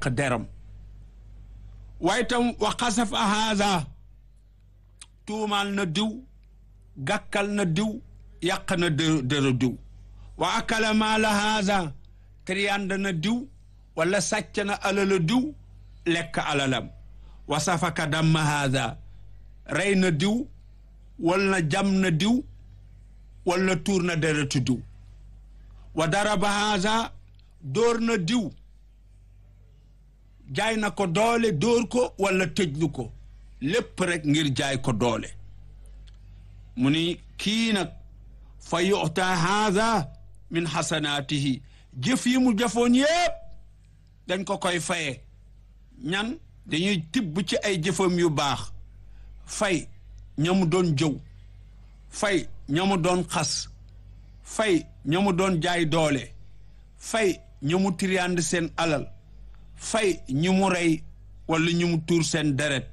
deram waaye tam wa xasafa haada tuumaal na diw gàkkal na diw yàq na dëru diw wa akala maala haada triyand na diw wala sàcc na alala diw lekk alalam wa safaka damma haada rey na diw wala jam na diw wala tuur na deretu diw wa daraba haada dóor na diw jaay na ko doole dóor ko wala tëjlu ko lépp rek ngir jaay ko doole mu ni kii nag fa yu'ta haada min xasanaatihi jëf yi mu jëfoon yépp dañ ko koy faye ñan dañuy tibb ci ay jëfam yu baax fay ñamu doon jëw fay ñamu doon xas fay ñamu doon jaay doole fay ñamu tiriyand seen alal fay ñu mu rey wala ñu mu tuur seen deret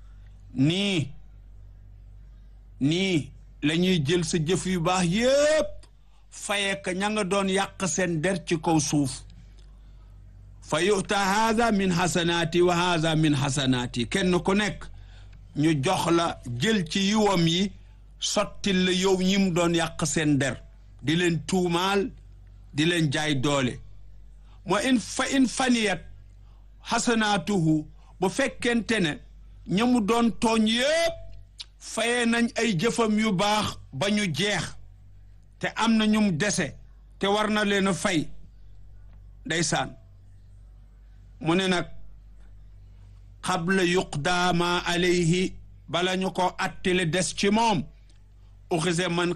nii la ñuy jël sa jëf yu baax yépp faye ka ña nga doon yàq seen der ci kaw suuf fa yu'ta haada min xasanaati wa haada min xasanaati kenn ku nekk ñu jox la jël ci yiwam yi sottil la yow ñi mu doon yàq seen der di leen tuumaal di leen jaay doole moo in faniyat xasanaatuhu bu fekkente ne ña mu doon tooñ yépp faye nañ ay jëfam yu baax ba ñu jeex te am na ñu mu dese te war na leen a fay ndeysaan mu ne nag xabla yuqdaa ma alayhi bala ñu ko attile des ci moom uxise min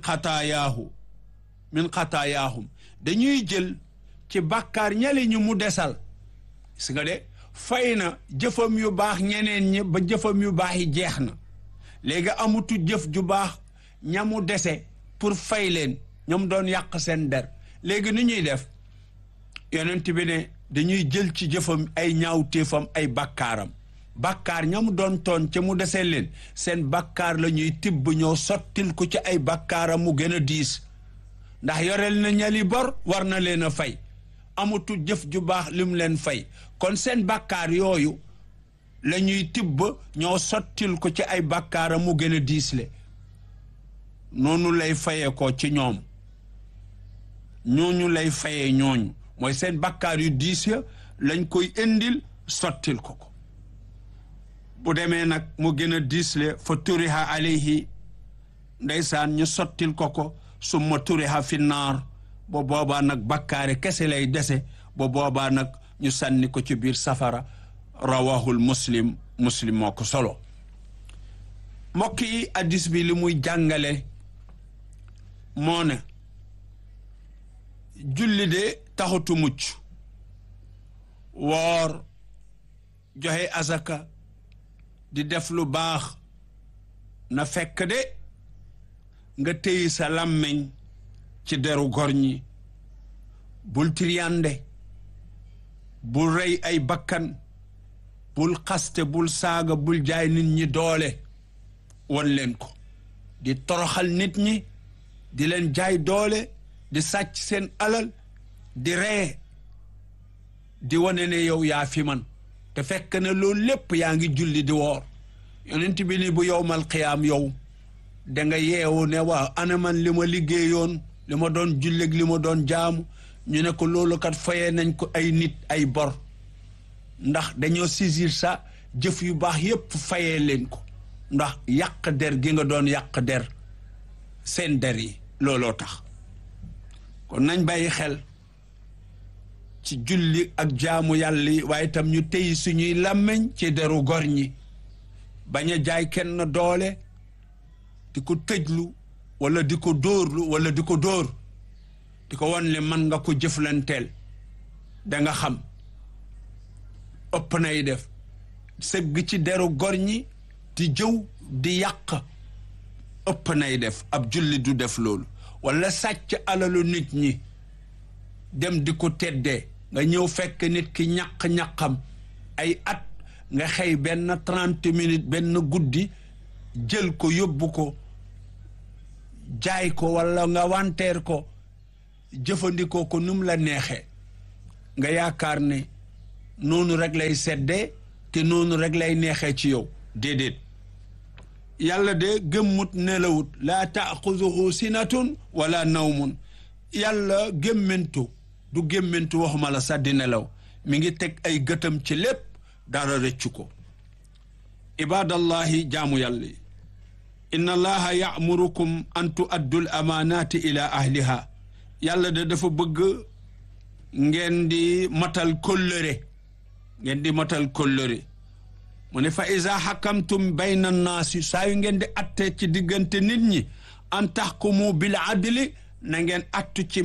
xataayaahum dañuy jël ci bàkkaar ñali ñu mu desal si nga de fay na jëfam yu baax ñeneen ñi ba jëfam yu baax yi jeex na léegi amutu jëf ju baax ñamu dese pour fay leen ñoom doon yàq seen der léegi ni ñuy def yonent bi ne dañuy jël ci jëfam ay ñaawteefam ay bàkkaaram bàkkaar ñamu doon toon ca mu dese leen seen bàkkaar la ñuy tibb ñoo sottil ko ci ay bàkkaaram mu gën a diis ndax yoreel na ñali bor war na leen a fay amutu jëf ju baax lim leen fay kon seen bàkkaar yooyu la ñuy tibb ñoo sottil ko ci ay bàkkaaram mu gën a diisle noonu lay fayee ko ci ñoom ñooñu lay fayee ñooñu mooy seen bàkkaar yu diis ya lañ koy indil sottil ko ko bu demee nag mu gën a diisle fa turiha alayhi ndeysaan ñu sottil ko summa turiha fi naar ba boobaa nag bàkkaare kese lay dese ba boobaa nag ñu sànni ko ci biir safara rawahul muslim moo ko solo mbokk yi addis bi li muy jàngale moo ne julli de taxutu mucc woor joxe azaka di def lu baax na fekk de nga téye sa làmmeñ ci deru gor ñi bul triyande bul rey ay bakkan bul xaste bul saaga bul jaay nit ñi doole won leen ko di toroxal nit ñi di leen jaay doole di sàcc seen alal di ree di wane ne yow yaa fi man te fekk ne loolu lépp yaa ngi julli di woor yonent bi ni bu yowmal qiyaam yow da nga yeewu ne waaw ana man li ma liggéeyoon li ma doon julleg li ma doon jaamu ñu ne ko loolu kat fayee nañ ko ay nit ay bor ndax dañoo saisir sa jëf yu baax yépp fayee leen ko ndax yàq der gi nga doon yàq der seen der yi looloo tax kon nañ bàyyi xel ci julli ak jaamu yàlla yi waaye itam ñu tey suñuy làmmiñ ci deru gor ñi bañ a jaay kenn doole di ko tëjlu wala di ko dóorlu wala di ko dóor di ko wan le man nga ko jëflanteel danga xam ëpp nay def sëgg ci deru gor ñi di jëw di yàq ëpp nay def ab julli du def loolu wala sàcc alalu nit ñi dem di ko teddee nga ñëw fekk nit ki ñaq-ñaqam ay at nga xëy benn 30 minutes benn guddi jël ko yóbbu ko jaay ko wala nga wanteer ko jëfandikoo ko num la neexee nga yaakaar ne noonu rek lay seddee te noonu rek lay neexee ci yow déedéet yàlla de gëmmut nelawut laa taaxuduhu sinatun wala nawmun yàlla gémmentu du gémmentu waxuma la sax di nelaw mi ngi teg ay gëtam ci lépp dara rëccu ko ibadallahi jaamu yàlla yi inna allaha ya'murukum an tu'addul amaanaati ila ahliha yàlla de dafa bëgg ngeen di matal kóllëre mu ne fa iza hakamtum bayna naasi saa yu ngeen di atte ci diggante nit ñi an tahkumu bil adli na ngeen attu ci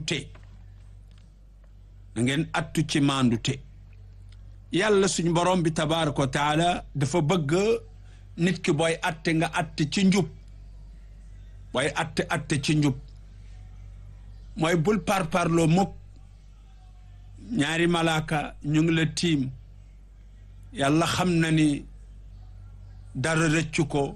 maandute yàlla suñu borom bi tabaaraka wa taala dafa bëgg nit ki booy atte nga atte ci njub booy atte ci njub mooy bul parparloo mukk ñaari malaaka ñu ngi la tiim yàlla xam na ni dara rëccu ko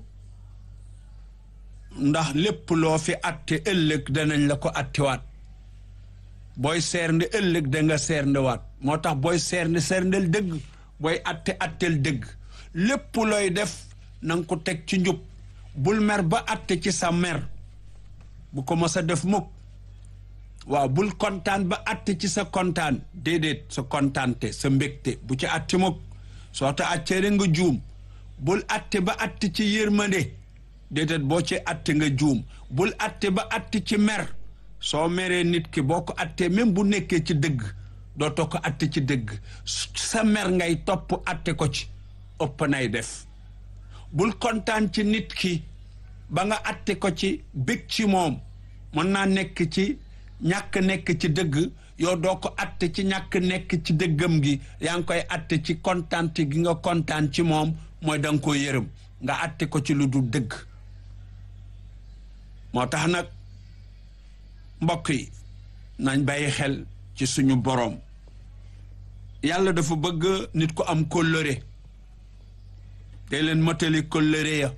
ndax lépp loo fi atte ëllëg danañ la ko attewaat booy seernde ëllëg da nga seerndewaat moo tax booy seerndel dëgg booy attel dëgg lépp looy def na nga ko teg ci njub bul mer ba atte ci sa mer bu ko mos a def mukk waaw bul kontaan ba atte ci sa kontaan déedéet sa kontaante sa mbégte bu ci atte mukk soo ta attee rek nga juum bul atte ba atte ci yërmande déedéet boo ci atte nga juum bul atte ba atte ci mer soo meree nit ki boo ko attee même bu nekkee ci dëgg doo toog ko atte ci dëgg sa mer ngay topp atte ko ci ëpp nay def bul kontaan ci nit ki ba nga atte ko ci bég ci moom mën naa nekk ci ñàkk nekk ci dëgg yow doo ko atte ci ñàkk nekk ci dëggam gi yaa ngi koy atte ci kontaante gi nga kontaan ci moom mooy da nga ko yërëm nga atte ko ci lu dul dëgg moo tax nag mbokk yi nañ bàyyi xel ci suñu boroom yàlla dafa bëgg nit ku am kóllëre day leen matali kóllëre ya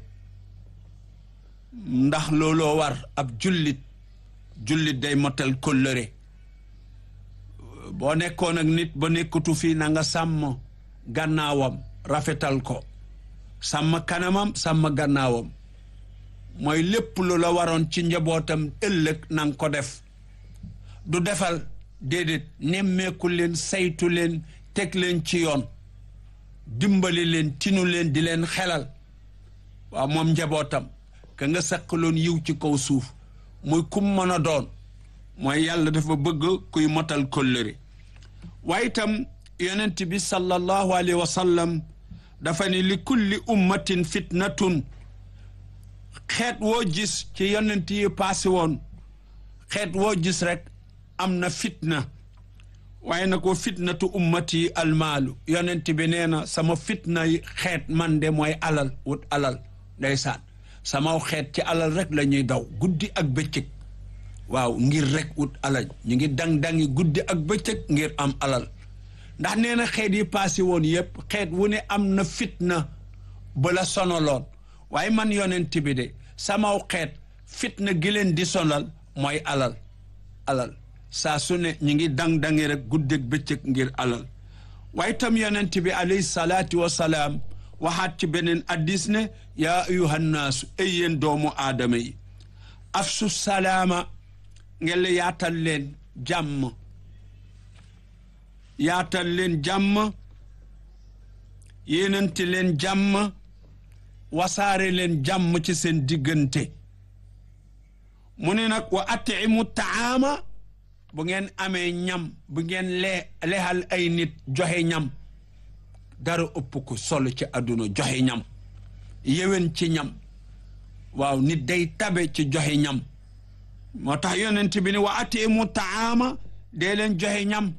ndax looloo war ab jullit day matal kóllëre boo nekkoon ak nit ba nekkatu fii na nga sàmm gannaawam rafetal ko sàmm kanamam sàmm gannaawam mooy lépp lu la waroon ci njabootam ëllëg nanga ko def du defal déedéet nemmeeku leen saytu leen teg leen ci yoon dimbali leen tinu leen di leen xelal waaw moom njabootam ka nga saqaloon yiw ci kaw suuf muy kum mën a doon mooy yàlla dafa bëgg kuy motal kóllëre waaye itam yonent bi sallallahu alayhi wa sallam dafa ni li kulli ummatin fitnatun xeet woo gis ci yonent yi paase woon xeet woo gis rek am na fitna waaye na ko fitnatu ummati almaalu yonent bi nee na sama fitna yi xeet man de mooy alal wut alal ndeysaan sama xeet ci alal rek la ñuy daw guddi ak bëccëg waaw ngir rek wut alal ñu ngi dang-dangi guddi ak bëccëg ngir am alal ndax nee na xeet yi paase woon yépp xeet wu ne am na fitna ba la sonaloon waaye man yonent bi de samaw xeet fitna gi leen di sonal mooy alal saa su ne ñu ngi dang-dangi rek guddi ak bëccëg ngir alal waaye tam yonent bi alayhi salaatu wasalaam waxaat ci beneen addis ne yaa ayuha nnaasu ay yéen doomu aadama yi afsu salaama ngeen la yaatal leen jàmm yéenante leen jàmm wasaare leen jàmm ci seen diggante mu ne nag wa atimu taama bu ngeen amee ñam bu ngeen lexal ay nit joxe ñam dara ëpp ko solo ci àdduna joxe ñam yéwén ci ñam waaw nit day tabe ci joxe ñam moo tax yonent bi ne wa atimu taama dee leen joxe ñam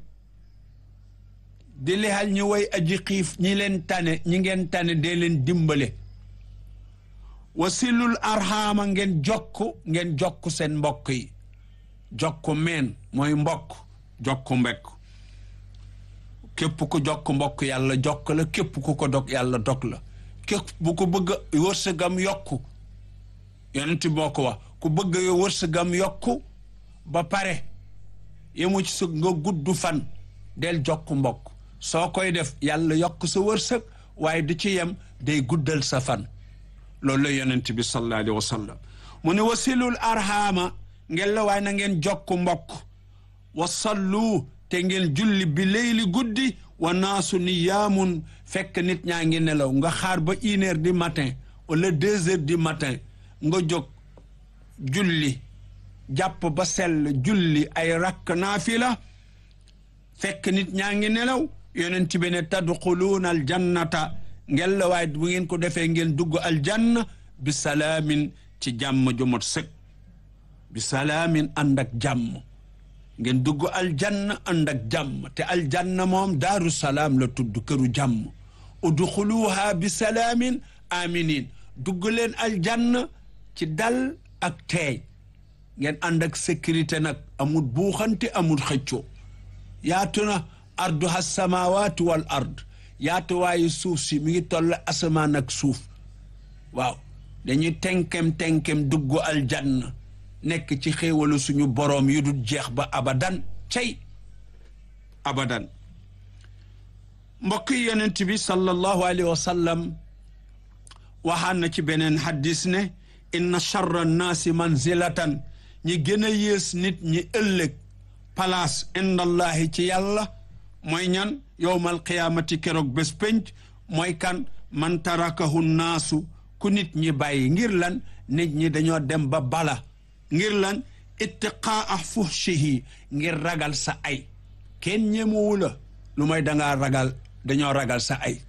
di lexal ñu way aji xiif ñi ngeen tane dee leen dimbale wasilul arxaama ngeen jokk seen mbokk yi jokk meen mooy mbokk jokk mbekk képp ku jokk mbokk yàlla jokk la képp ku ko dog yàlla dog la képp bu ko bëgg wërsëgam yokku yonent moo ko wax ku bëgg wërsëgam yokku ba pare yemu ci nga gudd fan del jokk mbokk soo koy def yàlla yokk sa wërsëg waaye du ci yem day guddal sa fan loolu la yonent bi sallallahu alayhi wa sallam mu ne wasilul arhama ngeen la waaye na ngeen jokk mbokk wa sallu te ngeen julli bi leyli guddi wa naasu niyaamun fekk nit ñaa ngi nelaw nga xaar ba 1 heure du matin wala 2 heures du matin nga jóg julli jàpp ba sell julli ay rakk naafila fekk nit ñaa ngi nelaw yonent bi ne tadxuluuna aljannata ngeen la waaye bu ngeen ko defee ngeen dugg aljanna bi salaamin ci jàmm ju mot sëkk bi salaamin ànd ak jàmm ngeen dugg aljanna ànd ak jàmm te aljanna moom daaru salaam la tudd këru jàmm udxuluha bi salaamin aminin dugg leen aljanna ci dal ak teey ngeen ànd ak sécurité nag amul buuxante amul xëccoo yaatu na arduha samawatu wal ard yaatu waayu suuf si mi ngi toll asamaan ak suuf waaw dañuy tenkem dugg aljanna nekk ci xéewalu suñu boroom yu dul jeex ba abadan cay abadan mbokk yi yonent bi sallallahu alayhi wa sallam waxaan na ci beneen hadis ne inna charra nnaasi manzilatan ñi gën a yées nit ñi ëllëg place indallahi ci yàlla mooy ñan yowmal qiyaamati keroog bés pénc mooy kan man tarakahu naasu ku nit ñi bàyyi ngir lan nit ñi dañoo dem ba bala ngir lan ittiqaa fuhshihi ngir ragal sa ay kenn ñemewu la lu may dangaa ragal dañoo ragal sa ay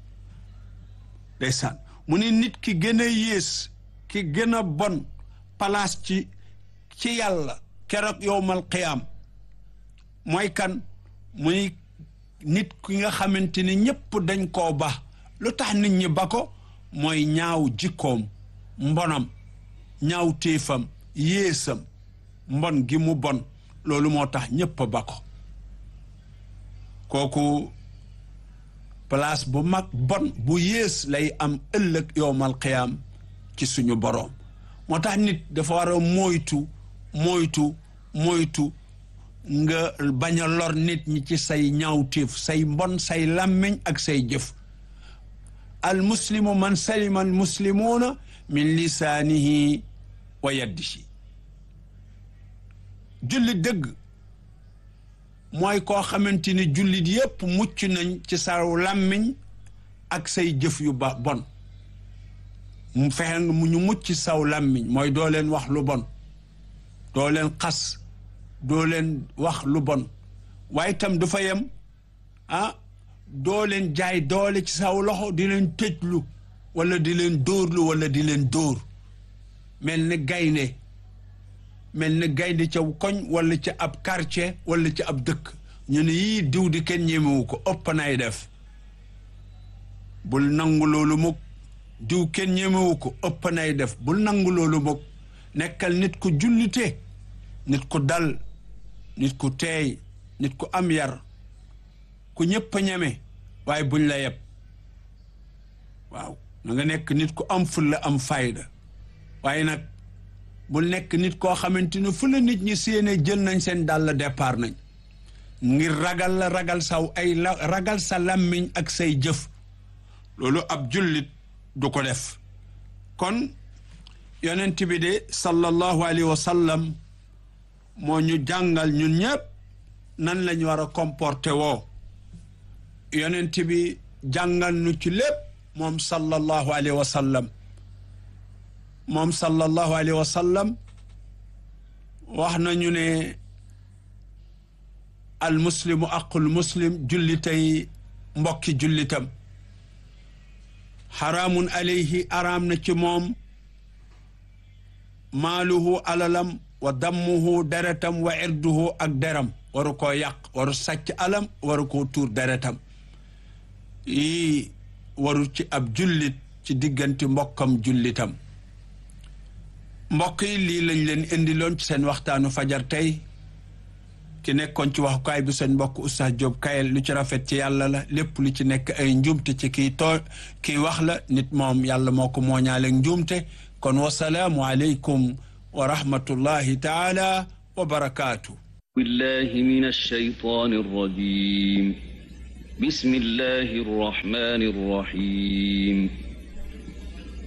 ndeysaan mu ne nit ki gën a yées ki gën a bon place ci yàlla keroog yowmal qiyaam mooy kan muy nit ki nga xamante ni ñëpp dañ koo ba lu tax nit ñi ba ko mooy ñaaw jikkoom mbonam ñaaw téefam yéesam mbon gi mu bon loolu moo tax ñëpp ba ko kooku place bu mag bon bu yées lay am ëllëg yowmal qiyaam ci suñu boroom moo tax nit dafa war a moytu nga bañ a lor nit ñi ci say ñaawteef say mbon say làmmiñ ak say jëf al muslimu man salima al muslimuuna min lisaanihi wa yadihi jullit dëgg mooy koo xamante ni jullit yépp mucc nañ ci saw làmmiñ ak say jëf yu bon mu fexe nga mu ñu mucc saw làmmiñ mooy doo leen wax lu bon doo leen xas doo leen wax lu bon waaye itam dafa yem doo leen jaay doole ci saw loxo di leen tëjlu wala di leen dóorlu wala di leen dóor mel ni gaynde ca koñ wala ca ab quartier wala ca ab dëkk ñu ne yii diw di kenn ñemewu ko ëpp nay def bul nangu loolu mukk diw kenn ñemewu ko ëpp nay def bul nangu loolu mukk nekkal nit ku jullite nit ku dal nit ku teey nit ku am yar ku ñëpp a ñeme waaye buñ la yeb waaw na nga nekk nit ku am fulla am fayda waaye nag bul nekk nit koo xamante ne fu la nit ñi séene jël nañ seen dàll départ nañ ngir ragal sa làmmiñ ak say jëf loolu ab jullit du ko def kon yonent bi de sallallahu alayhi wa sallam moo ñu jàngal ñun ñëpp nan lañu war a comporter woo yonent bi jàngal nu ci lépp moom sallallahu alayhi wa sallam wax nañu ne al muslimu aqul muslim jullitay mbokki jullitam xaraamun alayhi araam na ci moom maaluhu alalam wa dammuhu deretam wa irduhu ak deram waru koo yàq waru sàcc alam waru koo tuur deretam yii waru ci ab jullit ci diggante mbokkam jullitam mbokk yi lii lañ leen indiloon ci seen waxtaanu fajar tey ki nekkoon ci waxukaay bi seen mbokk Oustaz Diop Kayel lu ci rafet ci yàlla la lépp lu ci nekk ay njuumte ci kii wax la nit moom yàlla moo ko mooñaale njuumte kon wasalaamu aleykum wa rahmatullahi taala wa barakaatu. billahi minash shaytaanir rajiim بسم الله الرحمن الرحيم